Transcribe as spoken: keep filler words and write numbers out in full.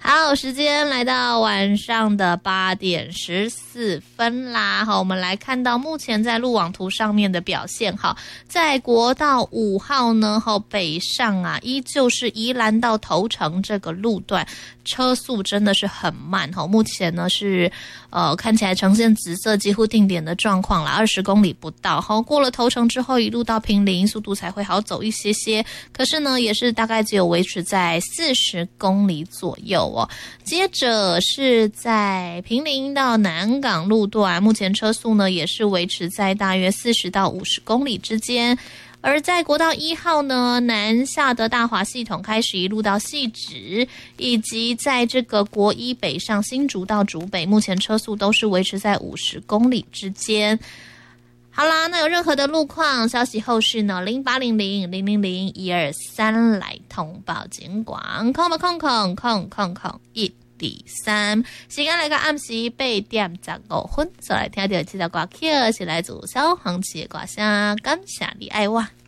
好，时间来到晚上的八点十四分啦。好，我们来看到目前在路网图上面的表现。好，在国道五号呢，好北上啊，依旧是宜兰到头城这个路段，车速真的是很慢。好，目前呢是呃看起来呈现紫色，几乎定点的状况啦，二十公里不到。好，过了头城之后，一路到坪林，速度才会好走一些些。可是呢，也是大概只有维持在四十公里左右。接着是在坪林到南港路段，目前车速呢也是维持在大约四十到五十公里之间。而在国道一号呢，南下的大华系统开始一路到汐止，以及在这个国一北上新竹到竹北，目前车速都是维持在五十公里之间。好啦，那有任何的路况消息后续呢？零八零零零零零一二三来通报警广，空吧空空空空空一二三。时间来到暗时八點十五分，再來聽到這首歌曲是來自小黃旗的歌聲，感謝你愛我。